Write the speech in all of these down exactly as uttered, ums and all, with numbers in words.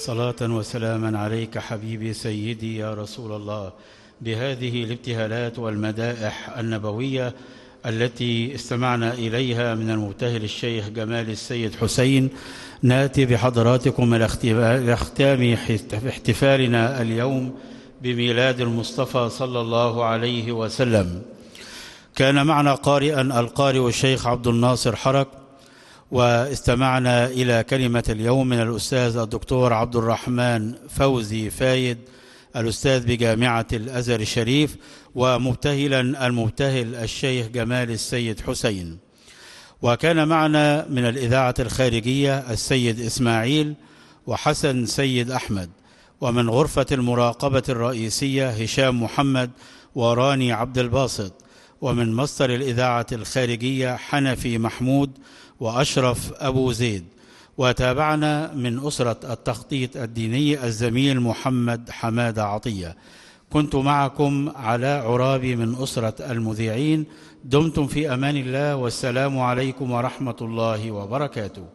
صلاة وسلاما عليك حبيبي سيدي يا رسول الله، بهذه الابتهالات والمدائح النبوية التي استمعنا إليها من المبتهل الشيخ جمال السيد حسين، نأتي بحضراتكم إلى ختام احتفالنا اليوم بميلاد المصطفى صلى الله عليه وسلم. كان معنا قارئا القارئ الشيخ عبد الناصر حرك، واستمعنا إلى كلمة اليوم من الأستاذ الدكتور عبد الرحمن فوزي فايد، الأستاذ بجامعة الأزهر الشريف، ومبتهلا المبتهل الشيخ جمال السيد حسين. وكان معنا من الإذاعة الخارجية السيد إسماعيل وحسن سيد أحمد، ومن غرفة المراقبة الرئيسية هشام محمد وراني عبد الباسط، ومن مصدر الإذاعة الخارجية حنفي محمود وأشرف أبو زيد. وتابعنا من أسرة التخطيط الديني الزميل محمد حمادة عطية. كنت معكم على عرابي من أسرة المذيعين. دمتم في أمان الله، والسلام عليكم ورحمة الله وبركاته.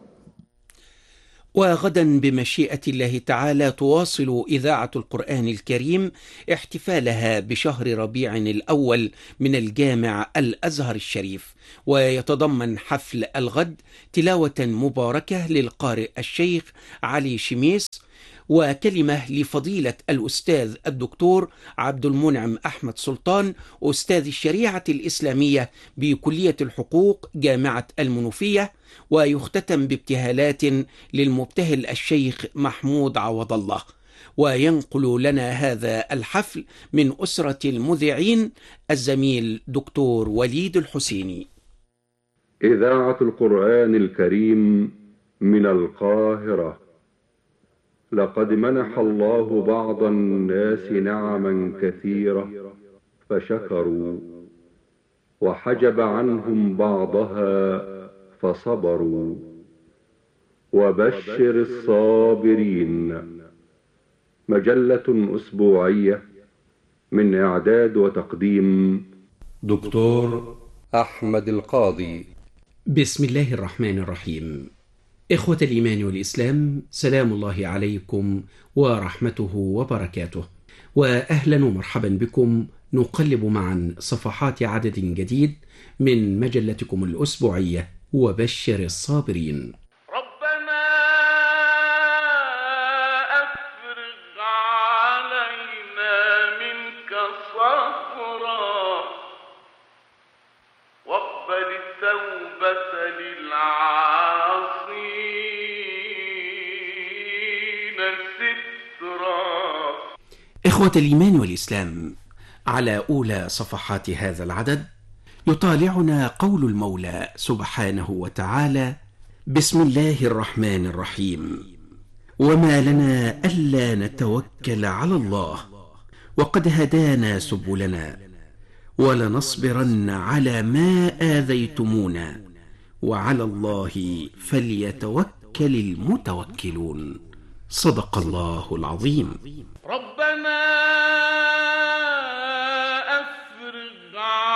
وغدا بمشيئة الله تعالى تواصل إذاعة القرآن الكريم احتفالها بشهر ربيع الأول من الجامع الأزهر الشريف، ويتضمن حفل الغد تلاوة مباركة للقارئ الشيخ علي شميس، وكلمة لفضيلة الأستاذ الدكتور عبد المنعم أحمد سلطان أستاذ الشريعة الإسلامية بكلية الحقوق جامعة المنوفية، ويختتم بابتهالات للمبتهل الشيخ محمود عوض الله. وينقل لنا هذا الحفل من أسرة المذيعين الزميل دكتور وليد الحسيني. إذاعة القرآن الكريم من القاهرة. لقد منح الله بعض الناس نعما كثيرة فشكروا، وحجب عنهم بعضها فصبروا. وبشر الصابرين. مجلة أسبوعية من إعداد وتقديم دكتور أحمد القاضي. بسم الله الرحمن الرحيم. إخوة الإيمان والإسلام، سلام الله عليكم ورحمته وبركاته، وأهلا ومرحبا بكم. نقلب معا صفحات عدد جديد من مجلتكم الأسبوعية وبشر الصابرين. ربنا أفرغ علينا منك صبرا، واقبل التوبة للعاصين سترا. إخوة الإيمان والإسلام، على أولى صفحات هذا العدد يطالعنا قول المولى سبحانه وتعالى: بسم الله الرحمن الرحيم. وما لنا ألا نتوكل على الله وقد هدانا سبلنا ولنصبرن على ما آذيتمونا وعلى الله فليتوكل المتوكلون. صدق الله العظيم. ربنا أفرغ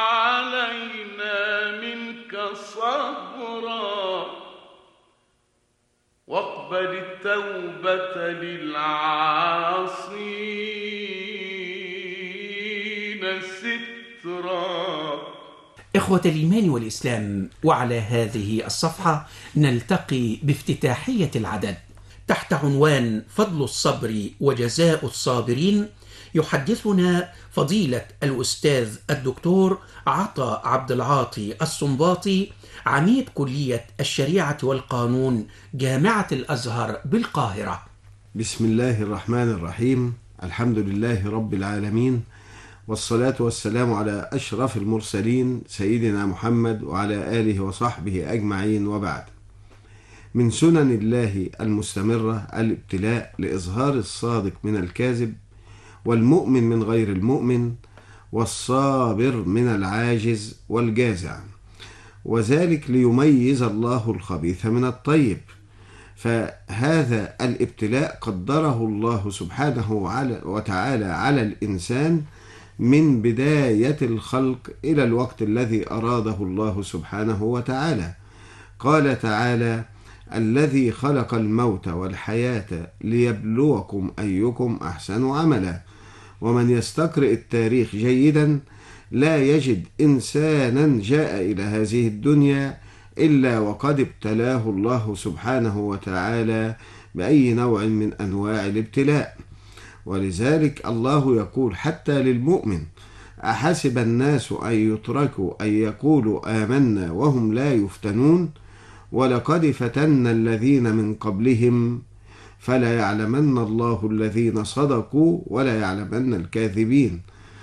علينا منك صبرا، واقبل التوبة للعاصين سترا. إخوة الإيمان والإسلام، وعلى هذه الصفحة نلتقي بافتتاحية العدد تحت عنوان فضل الصبر وجزاء الصابرين. يحدثنا فضيلة الأستاذ الدكتور عطا عبد العاطي السنباطي، عميد كلية الشريعة والقانون جامعة الأزهر بالقاهرة. بسم الله الرحمن الرحيم. الحمد لله رب العالمين، والصلاة والسلام على أشرف المرسلين سيدنا محمد وعلى آله وصحبه أجمعين، وبعد. من سنن الله المستمرة الابتلاء لإظهار الصادق من الكاذب، والمؤمن من غير المؤمن، والصابر من العاجز والجازع، وذلك ليميز الله الخبيث من الطيب. فهذا الابتلاء قدره الله سبحانه وتعالى على الإنسان من بداية الخلق إلى الوقت الذي أراده الله سبحانه وتعالى. قال تعالى: الذي خلق الموت والحياة ليبلوكم أيكم أحسن عملا. ومن يستقرئ التاريخ جيدا لا يجد إنسانا جاء إلى هذه الدنيا إلا وقد ابتلاه الله سبحانه وتعالى بأي نوع من أنواع الابتلاء. ولذلك الله يقول حتى للمؤمن: أحسب الناس أن يتركوا أن يقولوا آمنا وهم لا يفتنون ولقد فتنا الذين من قبلهم فلا يعلمن الله الذين صدقوا ولا يعلمن الكاذبين.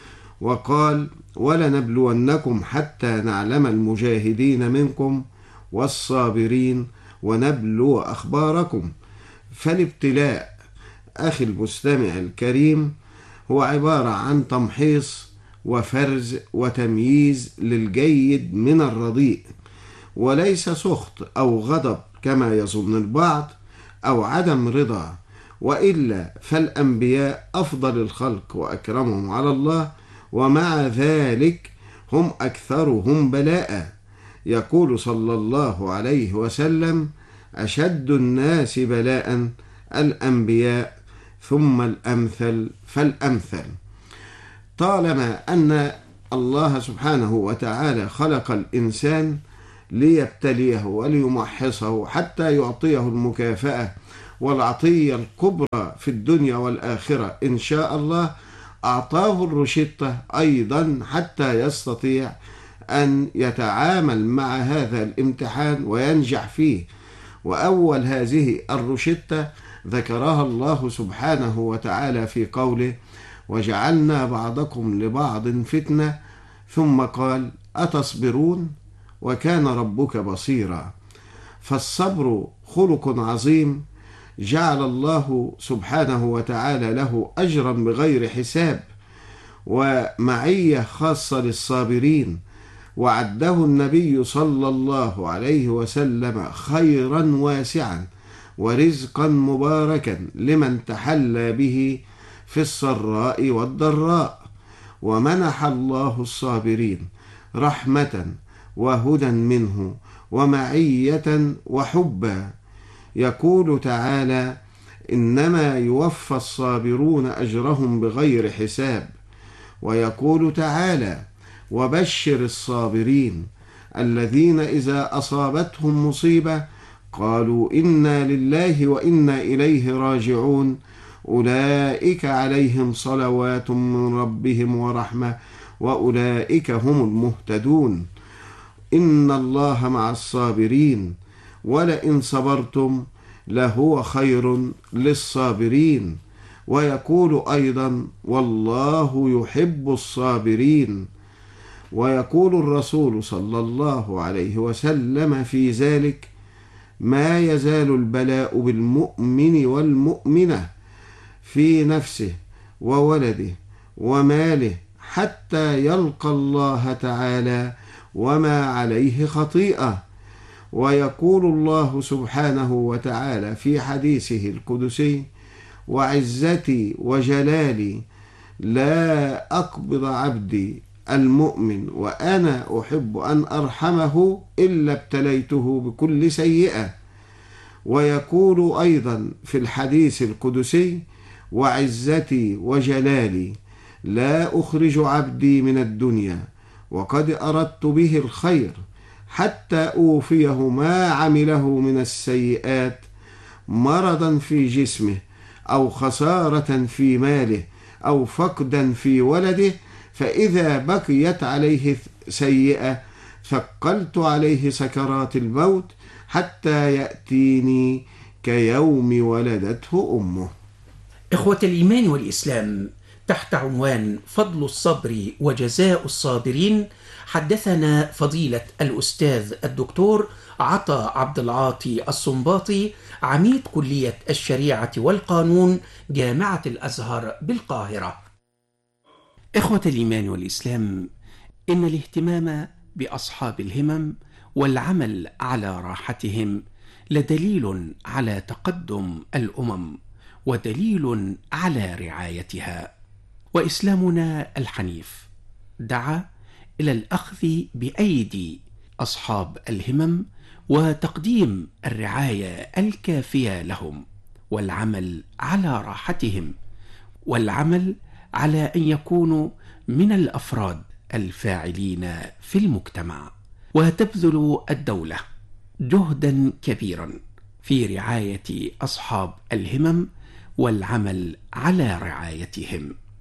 وقال: ولنبلونكم حتى نعلم المجاهدين منكم والصابرين ونبلو أخباركم. فالابتلاء أخي المستمع الكريم هو عبارة عن تمحيص وفرز وتمييز للجيد من الرديء، وليس سخط أو غضب كما يظن البعض أو عدم رضا، وإلا فالأنبياء أفضل الخلق وأكرمهم على الله، ومع ذلك هم أكثرهم بلاء. يقول صلى الله عليه وسلم: أشد الناس بلاء الأنبياء ثم الأمثل فالأمثل. طالما أن الله سبحانه وتعالى خلق الإنسان ليبتليه وليمحصه حتى يعطيه المكافأة والعطية الكبرى في الدنيا والآخرة إن شاء الله، أعطاه الروشتة أيضا حتى يستطيع أن يتعامل مع هذا الامتحان وينجح فيه. وأول هذه الروشتة ذكرها الله سبحانه وتعالى في قوله: وجعلنا بعضكم لبعض فتنة، ثم قال: أتصبرون وكان ربك بصيرا. فالصبر خلق عظيم جعل الله سبحانه وتعالى له أجرا بغير حساب ومعية خاصة للصابرين، وعده النبي صلى الله عليه وسلم خيرا واسعا ورزقا مباركا لمن تحلى به في السراء والضراء. ومنح الله الصابرين رحمة وهدى منه ومعية وحبا. يقول تعالى: إنما يوفى الصابرون أجرهم بغير حساب. ويقول تعالى: وبشر الصابرين الذين إذا أصابتهم مصيبة قالوا إنا لله وإنا إليه راجعون أولئك عليهم صلوات من ربهم ورحمة وأولئك هم المهتدون. إن الله مع الصابرين ولئن صبرتم لهو خير للصابرين. ويقول أيضا: والله يحب الصابرين. ويقول الرسول صلى الله عليه وسلم في ذلك: ما يزال البلاء بالمؤمن والمؤمنة في نفسه وولده وماله حتى يلقى الله تعالى وما عليه خطيئة. ويقول الله سبحانه وتعالى في حديثه القدسي: وعزتي وجلالي لا أقبض عبدي المؤمن وأنا أحب أن أرحمه إلا ابتليته بكل سيئة. ويقول أيضا في الحديث القدسي: وعزتي وجلالي لا أخرج عبدي من الدنيا وقد أردت به الخير حتى أوفيه ما عمله من السيئات، مرضا في جسمه أو خسارة في ماله أو فقدا في ولده، فإذا بقيت عليه سيئة ثقلت عليه سكرات الموت حتى يأتيني كيوم ولدته أمه. إخوة الإيمان والإسلام، تحت عنوان فضل الصبر وجزاء الصابرين، حدثنا فضيلة الأستاذ الدكتور عطا عبد العاطي الصنباطي، عميد كلية الشريعة والقانون جامعة الأزهر بالقاهرة. إخوة الإيمان والإسلام، إن الاهتمام بأصحاب الهمم والعمل على راحتهم لدليل على تقدم الأمم ودليل على رعايتها. وإسلامنا الحنيف دعا إلى الأخذ بأيدي أصحاب الهمم وتقديم الرعاية الكافية لهم، والعمل على راحتهم، والعمل على أن يكونوا من الأفراد الفاعلين في المجتمع. وتبذل الدولة جهدا كبيرا في رعاية أصحاب الهمم والعمل على رعايتهم.